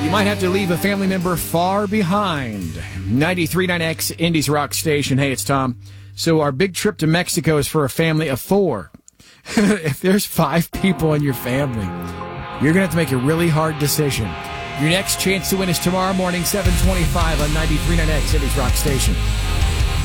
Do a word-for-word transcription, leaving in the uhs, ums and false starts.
You might have to leave a family member far behind. ninety-three point nine X, Indy's rock station. Hey, it's Tom. So our big trip to Mexico is for a family of four. If there's five people in your family, you're going to have to make a really hard decision. Your next chance to win is tomorrow morning, seven twenty-five on ninety-three point nine X, Indy's rock station.